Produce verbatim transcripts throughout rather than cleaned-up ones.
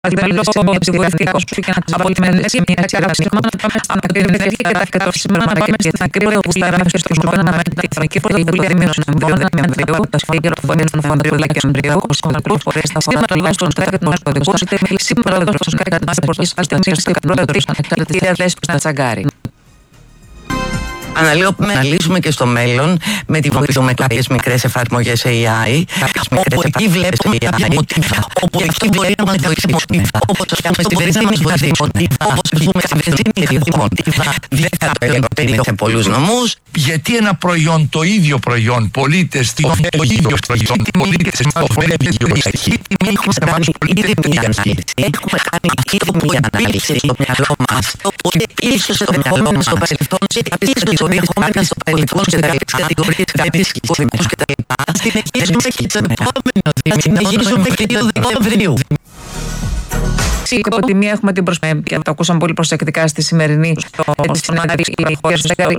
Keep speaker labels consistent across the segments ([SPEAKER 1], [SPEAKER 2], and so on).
[SPEAKER 1] Αντιμετωπίζω ψυχολογικά σου και να τις βοηθήσουμε σε μια εξάρτηση. Ανακρίνεται και τα φύγατα σήμερα να πάμε στην ακρίβεια που στα ράφια στο σκοπό να μετρήσει την εθνική πρωτοβουλία δημιουργών εμβόλων με εμβρίο, τα σφίγγερα που έμειναν φαντρεολάκια εμβρίο, ο σκοπό φορές τα φορά τουλάχιστον στρέφεται τον οδηγό, είτε μιλήσει πρόεδρος των ΣΚΑΚ της Ευρωπαϊκής Αστυνομίας και πρόεδρος ανεξαρτητής Δέσποινα Τσαγκάρη.
[SPEAKER 2] Αναλύσουμε και στο μέλλον με τη βοήθεια με κάποιες μικρές εφαρμογές έι άι, όπου εκεί βλέπουμε όπου εκεί μπορεί να μας βοηθήσουμε, όπως κάνουμε στην περίπτωση μας βοηθήσουμε, όπως πούμε στην περίπτωση δεν θα παίρνει σε πολλούς νομούς.
[SPEAKER 3] Γιατί ένα προϊόν, το ίδιο προϊόν, πολίτες, το ίδιο προϊόν, πολίτες, το ίδιο έχει τιμή, έχουμε σταματήσει πολίτες μία ανάλυση.
[SPEAKER 2] Έχουμε κάνει ήδη μία ανάλυση στο μυαλό μας, ότι ίσως στο μυαλό μας στο παρελθόν, ίσως το ενδεχόμενα στο παρελθόν σε κάποιες κατηγορίες κατήσχησης και τα λοιπά, στην εγγύσουμε και τον επόμενο δίμηνο, γυρίζουμε και το Δεκέμβριο.
[SPEAKER 1] Από τη μία έχουμε την προσπάθεια, το ακούσαμε πολύ προσεκτικά στη σημερινή συνάντηση. Τι εικόνα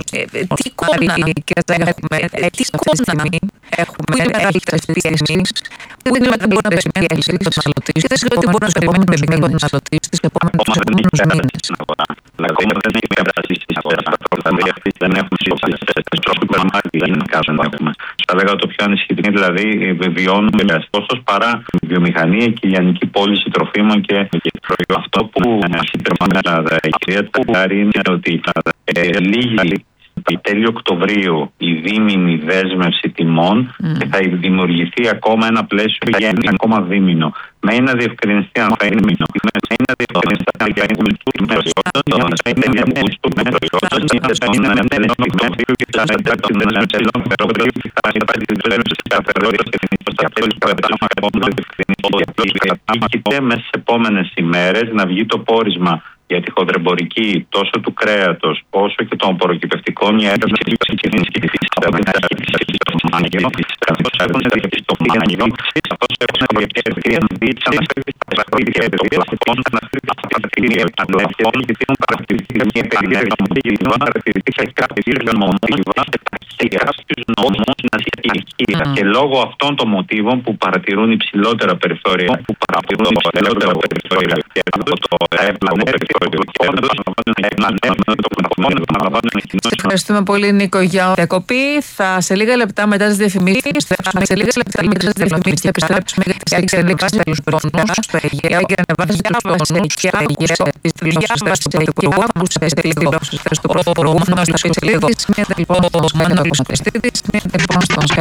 [SPEAKER 1] έχουμε, τι μεγαλύτερες πιέσεις, που είναι μεγαλύτερες πιέσεις των καταναλωτής, δεν μπορούν να σου επόμενουν μήνες των καταναλωτής, τις επόμενους μήνες.
[SPEAKER 4] Ακόμα δεν έχει κατάσταση στις αγοράς. Δεν έχουμε σύσταση τρόπου πραγμάτια να κάνουμε. Θα λέγα το πιο ανησυχητικό, δηλαδή βιώνουμε κόστος παρά βιομηχανία και λιανική πώληση τροφίμων και αυτό που μας υπερβάλλει η κυρία Τσαγκάρη είναι ότι λίγη τέλειο Οκτωβρίου η δίμηνη δέσμευση τιμών mm. και θα δημιουργηθεί ακόμα ένα πλαίσιο για ένα ακόμα δίμηνο. Με ένα διευκρινιστή αν θα είναι μήνο. Με ένα διευκρινιστή αν θα είναι μήνο. Με ένα διευκρινιστή αν θα είναι μήνο. Με ένα διευκρινιστή αν θα είναι μέσα στις επόμενες ημέρες να βγει το πόρισμα για τη χονδρεμπορική τόσο του κρέατος όσο και των απορροκυπευτικών μια έρευνα και λόγω αυτών των μοτίβων που παρατηρούν υψηλότερα περιθώρια που παρατηρούν υψηλότερα περιθώρια
[SPEAKER 1] Ευχαριστούμε πολύ, Νίκο, για την διακοπή. Θα σε λίγα λεπτά μετά τις διαφημίσεις, θα σε λίγα λεπτά μετά τις διαφημίσεις θα επιστρέψουμε για τις εξελίξεις του χρόνου στο Αιγαίο για να βάζει διάφορες εξελίξεις της δηλώσεις του Υπουργού που σε δηλώσεις του πρώτου προηγούμενου στα εξελίξεις. Μία λοιπόν ο Μάνος Χριστίδης, μία λοιπόν στον